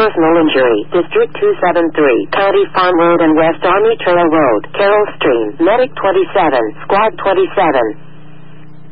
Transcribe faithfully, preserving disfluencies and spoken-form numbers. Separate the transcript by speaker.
Speaker 1: personal injury. District two seventy-three, County Farm Road and West Army Trail Road, Carroll Stream. Medic twenty-seven, Squad twenty-seven.